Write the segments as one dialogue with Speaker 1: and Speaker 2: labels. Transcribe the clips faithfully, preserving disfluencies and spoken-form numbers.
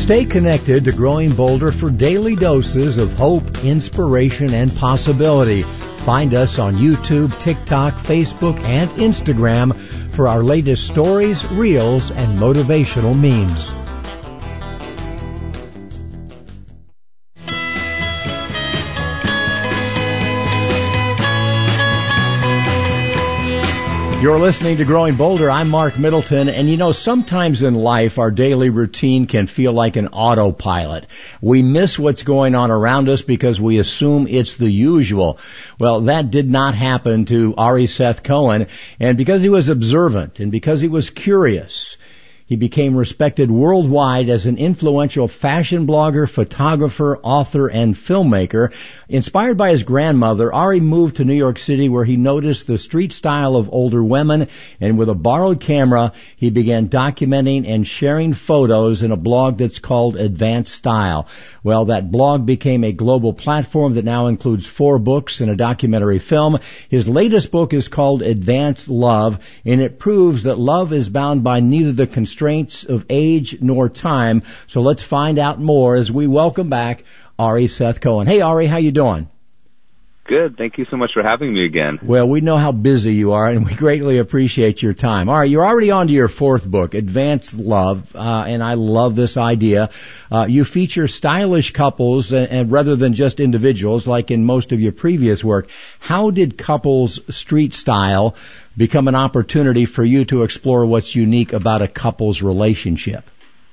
Speaker 1: Stay connected to Growing Bolder for daily doses of hope, inspiration, and possibility. Find us on YouTube, TikTok, Facebook, and Instagram for our latest stories, reels, and motivational memes. You're listening to Growing Bolder. I'm Mark Middleton, and you know, sometimes in life our daily routine can feel like an autopilot. We miss what's going on around us because we assume it's the usual. Well, that did not happen to Ari Seth Cohen, and because he was observant and because he was curious, he became respected worldwide as an influential fashion blogger, photographer, author, and filmmaker. Inspired by his grandmother, Ari moved to New York City where he noticed the street style of older women, and with a borrowed camera, he began documenting and sharing photos in a blog that's called Advanced Style. Well, that blog became a global platform that now includes four books and a documentary film. His latest book is called Advanced Love, and it proves that love is bound by neither the constraints of age nor time. So let's find out more as we welcome back Ari Seth Cohen. Hey, Ari, how you doing?
Speaker 2: Good. Thank you so much for having me again.
Speaker 1: Well, we know how busy you are, and we greatly appreciate your time. All right, you're already on to your fourth book, Advanced Love, uh, and I love this idea. Uh, you feature stylish couples, and, and rather than just individuals, like in most of your previous work. How did couples' street style become an opportunity for you to explore what's unique about a couple's relationship?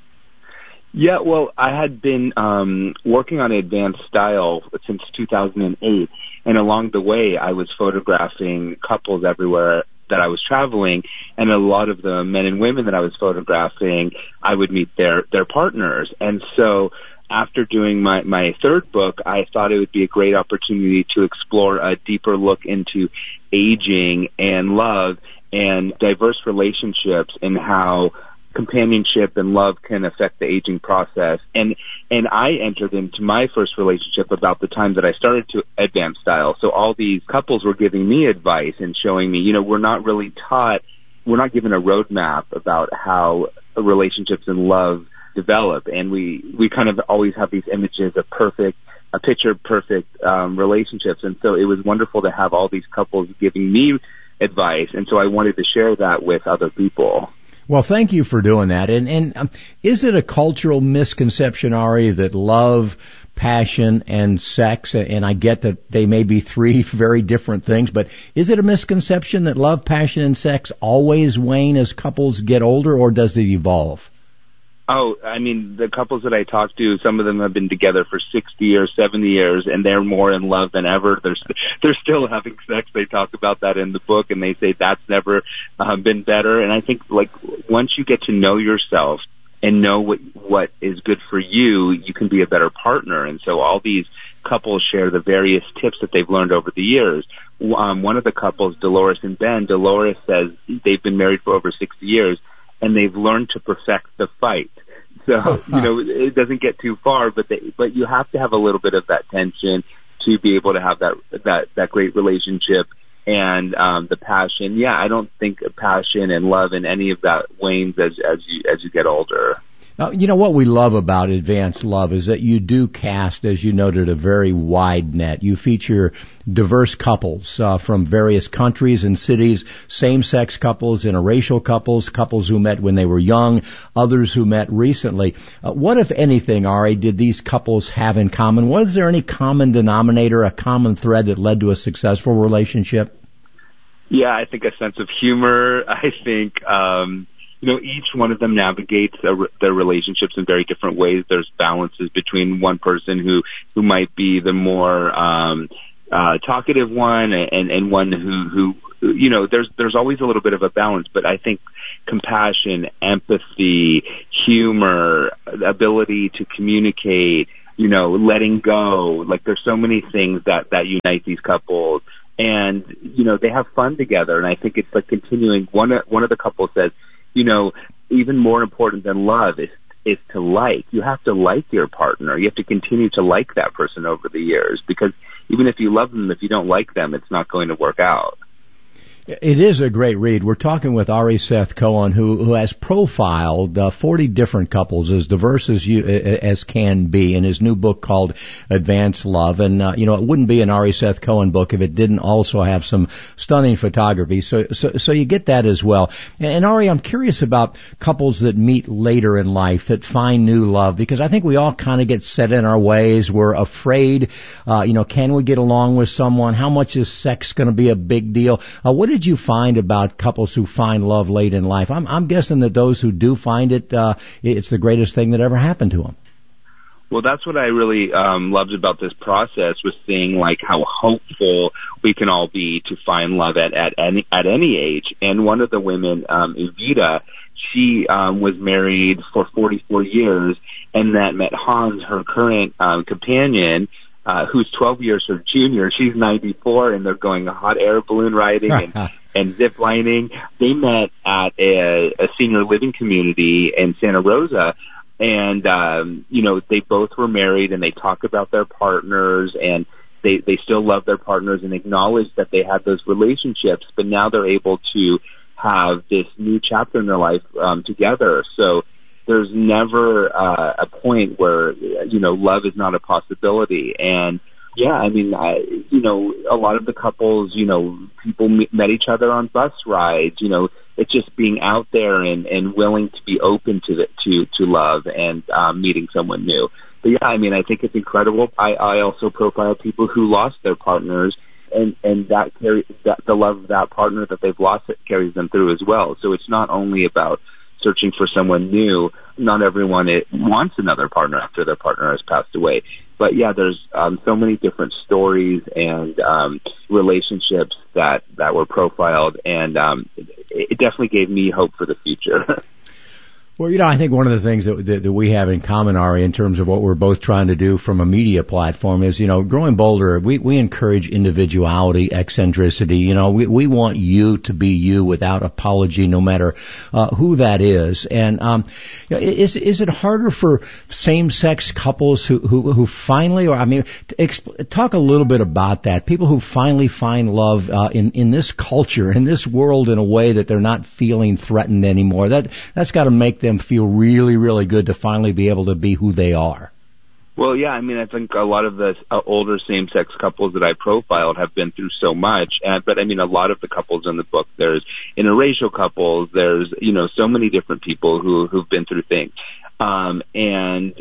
Speaker 2: Yeah, well, I had been um, working on Advanced Style since two thousand eight. And along the way, I was photographing couples everywhere that I was traveling, and a lot of the men and women that I was photographing, I would meet their, their partners. And so after doing my, my third book, I thought it would be a great opportunity to explore a deeper look into aging and love and diverse relationships and how companionship and love can affect the aging process. And and I entered into my first relationship about the time that I started to Advanced Style. So all these couples were giving me advice and showing me, you know, we're not really taught, we're not given a roadmap about how relationships and love develop. And we, we kind of always have these images of perfect, a picture perfect um, relationships. And so it was wonderful to have all these couples giving me advice. And so I wanted to share that with other people.
Speaker 1: Well, thank you for doing that. And, and um, is it a cultural misconception, Ari, that love, passion, and sex, and I get that they may be three very different things, but is it a misconception that love, passion, and sex always wane as couples get older, or does it evolve?
Speaker 2: Oh, I mean, the couples that I talk to, some of them have been together for sixty years, seventy years, and they're more in love than ever. They're, they're still having sex. They talk about that in the book, and they say that's never uh, been better. And I think, like, once you get to know yourself and know what, what is good for you, you can be a better partner. And so all these couples share the various tips that they've learned over the years. Um, one of the couples, Dolores and Ben, Dolores says they've been married for over sixty years, and they've learned to perfect the fight. So, you know, it doesn't get too far, but they, but you have to have a little bit of that tension to be able to have that that that great relationship and um, the passion. Yeah, I don't think passion and love and any of that wanes as as you as you get older.
Speaker 1: Now, you know, what we love about Advanced Love is that you do cast, as you noted, a very wide net. You feature diverse couples uh, from various countries and cities, same-sex couples, interracial couples, couples who met when they were young, others who met recently. Uh, what, if anything, Ari, did these couples have in common? Was there any common denominator, a common thread that led to a successful relationship?
Speaker 2: Yeah, I think a sense of humor. I think... um You know, each one of them navigates their, their relationships in very different ways. There's balances between one person who, who might be the more um, uh, talkative one and, and one who, who, you know, there's there's always a little bit of a balance. But I think compassion, empathy, humor, ability to communicate, you know, letting go, like there's so many things that, that unite these couples. And, you know, they have fun together. And I think it's like continuing. One, one of the couples says, you know, even more important than love is is to like. You have to like your partner. You have to continue to like that person over the years, because even if you love them, if you don't like them, it's not going to work out.
Speaker 1: It is a great read. We're talking with Ari Seth Cohen, who who has profiled uh, forty different couples, as diverse as you as can be, in his new book called Advanced Love. And uh, you know, it wouldn't be an Ari Seth Cohen book if it didn't also have some stunning photography. So so so you get that as well. And Ari, I'm curious about couples that meet later in life that find new love, because I think we all kind of get set in our ways. We're afraid. Uh, you know, can we get along with someone? How much is sex going to be a big deal? Uh, what did you find about couples who find love late in life? I'm, I'm guessing that those who do find it, uh, it's the greatest thing that ever happened to them.
Speaker 2: Well, that's what I really um, loved about this process, was seeing like how hopeful we can all be to find love at at any at any age. And one of the women, um, Evita, she um, was married for forty-four years, and that met Hans, her current um, companion, uh, who's twelve years her junior. She's ninety-four, and they're going hot air balloon riding and, and zip lining. They met at a, a senior living community in Santa Rosa. And, um, you know, they both were married, and they talk about their partners, and they, they still love their partners and acknowledge that they had those relationships, but now they're able to have this new chapter in their life um, together. So there's never uh, a point where, you know, love is not a possibility. And, yeah, I mean, I, you know, a lot of the couples, you know, people meet, met each other on bus rides, you know. It's just being out there and, and willing to be open to the, to to love and um, meeting someone new. But yeah, I mean, I think it's incredible. I, I also profile people who lost their partners, and and that carry that the love of that partner that they've lost, it carries them through as well. So it's not only about searching for someone new. Not everyone it wants another partner after their partner has passed away. But yeah, there's um, so many different stories and um, relationships that, that were profiled, and um, it, it definitely gave me hope for the future.
Speaker 1: Well, you know, I think one of the things that, that, that we have in common, Ari, in terms of what we're both trying to do from a media platform is, you know, Growing Bolder, we, we encourage individuality, eccentricity. You know, we, we want you to be you without apology, no matter uh, who that is. And, um, you know, is, is it harder for same-sex couples who, who, who finally, or I mean, exp- talk a little bit about that. People who finally find love, uh, in, in this culture, in this world, in a way that they're not feeling threatened anymore. That, that's got to make them feel really, really good to finally be able to be who they are.
Speaker 2: Well, yeah, I mean, I think a lot of the uh, older same-sex couples that I profiled have been through so much, and, but I mean, a lot of the couples in the book, there's interracial couples, there's, you know, so many different people who, who've been through things. Um, and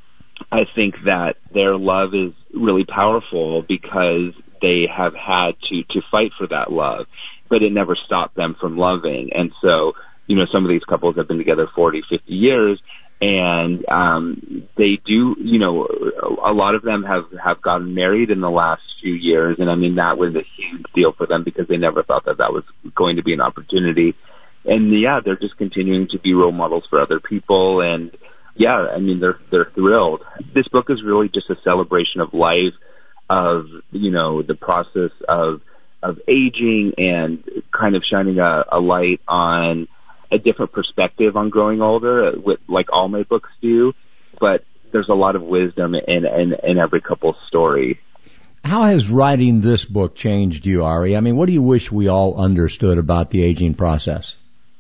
Speaker 2: I think that their love is really powerful because they have had to, to fight for that love, but it never stopped them from loving. And so, you know, some of these couples have been together forty, fifty years, and um, they do, you know, a lot of them have, have gotten married in the last few years, and I mean, that was a huge deal for them because they never thought that that was going to be an opportunity. And yeah, they're just continuing to be role models for other people, and yeah, I mean, they're, they're thrilled. This book is really just a celebration of life, of, you know, the process of, of aging, and kind of shining a, a light on a different perspective on growing older, with, like all my books do, but there's a lot of wisdom in, in, in every couple's story.
Speaker 1: How has writing this book changed you, Ari? I mean, what do you wish we all understood about the aging process?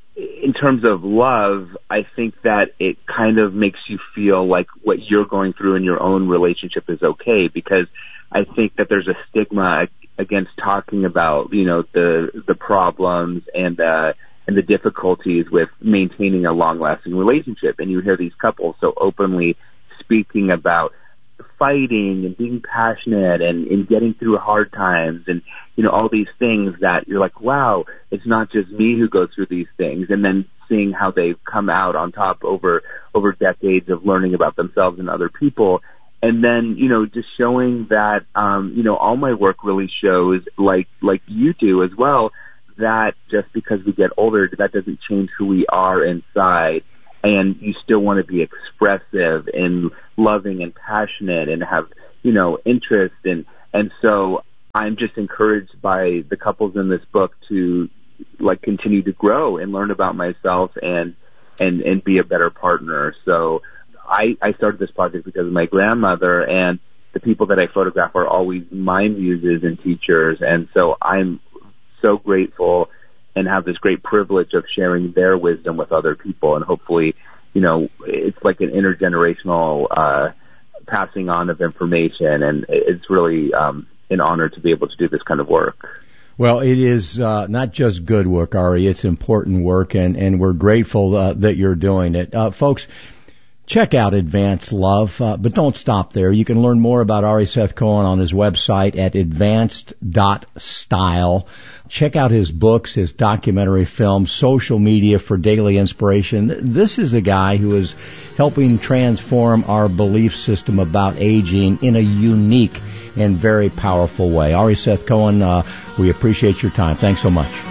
Speaker 2: In terms of love, I think that it kind of makes you feel like what you're going through in your own relationship is okay, because I think that there's a stigma against talking about, you know, the the problems and the and the difficulties with maintaining a long-lasting relationship. And you hear these couples so openly speaking about fighting and being passionate and, and getting through hard times and, you know, all these things that you're like, wow, it's not just me who goes through these things. And then seeing how they've come out on top over, over decades of learning about themselves and other people. And then, you know, just showing that, um, you know, all my work really shows, like, like you do as well, that just because we get older, that doesn't change who we are inside. And you still want to be expressive and loving and passionate and have, you know, interest. And, and so I'm just encouraged by the couples in this book to, like, continue to grow and learn about myself and, and, and be a better partner. So I, I started this project because of my grandmother, and the people that I photograph are always my muses and teachers. And so I'm so grateful and have this great privilege of sharing their wisdom with other people. And hopefully, you know, it's like an intergenerational uh, passing on of information. And it's really um, an honor to be able to do this kind of work.
Speaker 1: Well, it is uh, not just good work, Ari. It's important work, and, and we're grateful uh, that you're doing it. Uh, folks, check out Advanced Love, uh, but don't stop there. You can learn more about Ari Seth Cohen on his website at advanced dot style. Check out his books, his documentary films, social media for daily inspiration. This is a guy who is helping transform our belief system about aging in a unique and very powerful way. Ari Seth Cohen, uh, we appreciate your time. Thanks so much.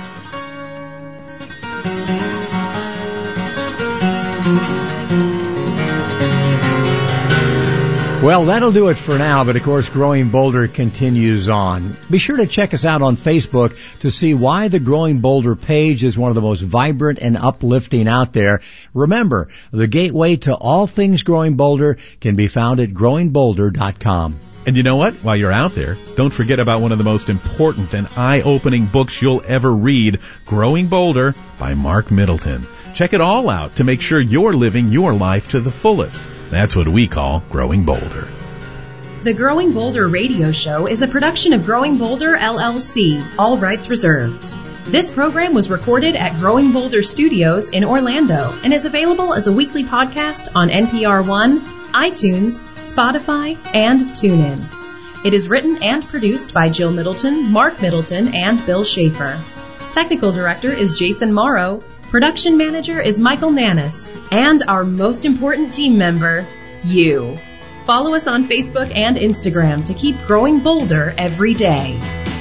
Speaker 1: Well, that'll do it for now, but of course, Growing Bolder continues on. Be sure to check us out on Facebook to see why the Growing Bolder page is one of the most vibrant and uplifting out there. Remember, the gateway to all things Growing Bolder can be found at growing bolder dot com.
Speaker 3: And you know what? While you're out there, don't forget about one of the most important and eye-opening books you'll ever read, Growing Bolder by Mark Middleton. Check it all out to make sure you're living your life to the fullest. That's what we call Growing Bolder.
Speaker 4: The Growing Bolder radio show is a production of Growing Bolder, L L C, all rights reserved. This program was recorded at Growing Bolder Studios in Orlando and is available as a weekly podcast on N P R One, iTunes, Spotify, and TuneIn. It is written and produced by Jill Middleton, Mark Middleton, and Bill Schaefer. Technical director is Jason Morrow. Production manager is Michael Nannis. And our most important team member, you. Follow us on Facebook and Instagram to keep growing bolder every day.